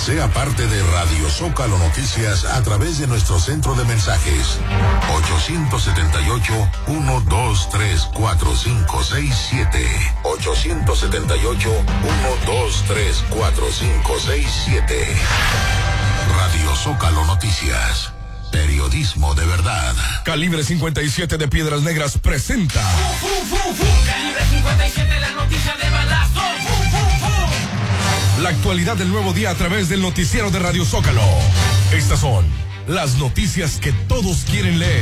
Sea parte de Radio Zócalo Noticias a través de nuestro centro de mensajes 878-123-4567. 878-123-4567. Radio Zócalo Noticias. Periodismo de verdad. Calibre 57 de Piedras Negras presenta. Calibre 57, la noticia de balazo. La actualidad del nuevo día a través del noticiero de Radio Zócalo. Estas son las noticias que todos quieren leer.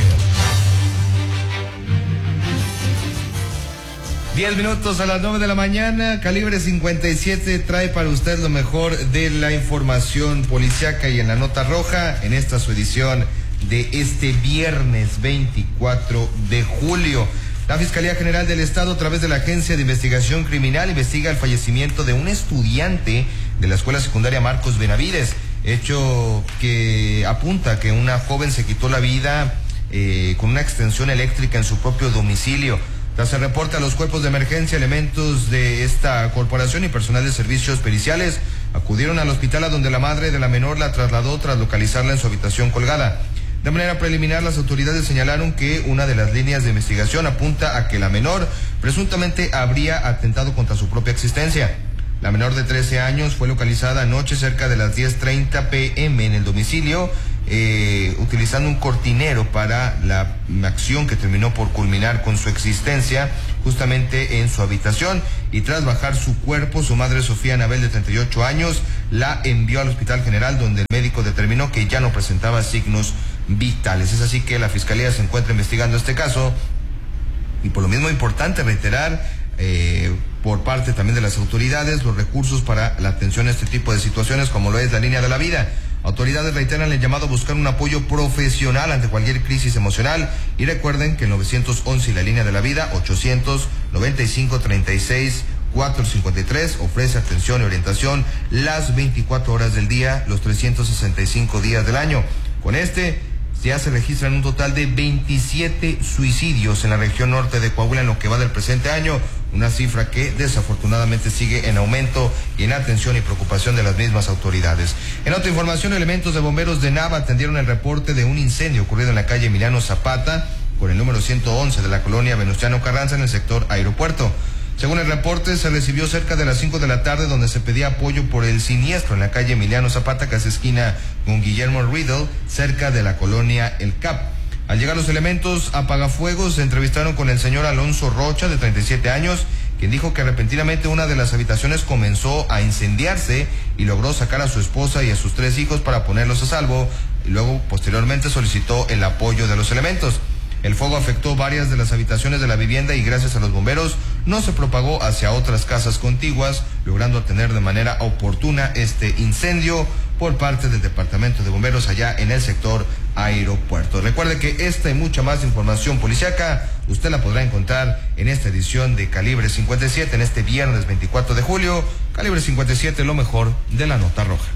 10 minutos a las 9 de la mañana, Calibre 57 trae para usted lo mejor de la información policiaca y en la nota roja en esta su edición de este viernes 24 de julio. La Fiscalía General del Estado, a través de la Agencia de Investigación Criminal, investiga el fallecimiento de un estudiante de la Escuela Secundaria Marcos Benavides, hecho que apunta a que una joven se quitó la vida con una extensión eléctrica en su propio domicilio. Tras el reporte a los cuerpos de emergencia, elementos de esta corporación y personal de servicios periciales acudieron al hospital a donde la madre de la menor la trasladó tras localizarla en su habitación colgada. De manera preliminar, las autoridades señalaron que una de las líneas de investigación apunta a que la menor presuntamente habría atentado contra su propia existencia. La menor de 13 años fue localizada anoche cerca de las 10:30 p.m. en el domicilio, utilizando un cortinero para la acción que terminó por culminar con su existencia justamente en su habitación, y tras bajar su cuerpo, su madre Sofía Anabel, de 38 años, la envió al Hospital General, donde el médico determinó que ya no presentaba signos vitales. Es así que la Fiscalía se encuentra investigando este caso, y por lo mismo importante reiterar por parte también de las autoridades los recursos para la atención a este tipo de situaciones, como lo es la línea de la vida. Autoridades reiteran el llamado a buscar un apoyo profesional ante cualquier crisis emocional, y recuerden que el 911 y la línea de la vida 800-95-36-453 ofrece atención y orientación las 24 horas del día, los 365 días del año. Con ya se registran un total de 27 suicidios en la región norte de Coahuila en lo que va del presente año, una cifra que desafortunadamente sigue en aumento y en atención y preocupación de las mismas autoridades. En otra información, elementos de bomberos de Nava atendieron el reporte de un incendio ocurrido en la calle Emiliano Zapata con el número 111 de la colonia Venustiano Carranza en el sector Aeropuerto. Según el reporte, se recibió cerca de las 5 de la tarde, donde se pedía apoyo por el siniestro en la calle Emiliano Zapata, casi esquina con Guillermo Riddle, cerca de la colonia El Cap. Al llegar los elementos apagafuegos, se entrevistaron con el señor Alonso Rocha, de 37 años, quien dijo que repentinamente una de las habitaciones comenzó a incendiarse y logró sacar a su esposa y a sus 3 hijos para ponerlos a salvo, y luego posteriormente solicitó el apoyo de los elementos. El fuego afectó varias de las habitaciones de la vivienda y gracias a los bomberos no se propagó hacia otras casas contiguas, logrando atender de manera oportuna este incendio por parte del Departamento de Bomberos allá en el sector Aeropuerto. Recuerde que esta y mucha más información policiaca usted la podrá encontrar en esta edición de Calibre 57 en este viernes 24 de julio. Calibre 57, lo mejor de la nota roja.